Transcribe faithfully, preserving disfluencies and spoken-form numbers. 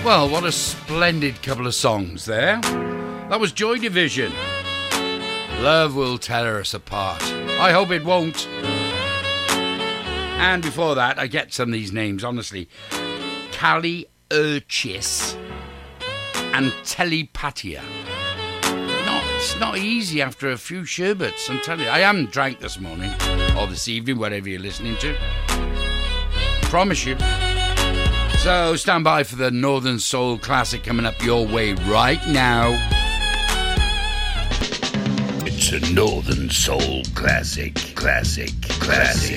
Well, what a splendid couple of songs there. That was Joy Division. Love will tear us apart. I hope it won't. And before that, I get some of these names, honestly. Callie Urchis and Telepatia. Not, it's not easy after a few sherbets, I'm telling you. I haven't drank this morning, or this evening, whatever you're listening to. Promise you. So stand by for the Northern Soul Classic coming up your way right now. It's a Northern Soul Classic, Classic, Classic.